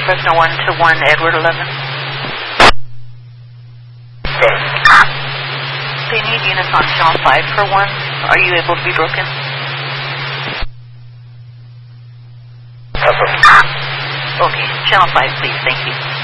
Fresno 1 to 1, Edward 11. Okay. They need units on channel 5 for 1. Are you able to be broken? That's okay. Okay, channel 5, please. Thank you.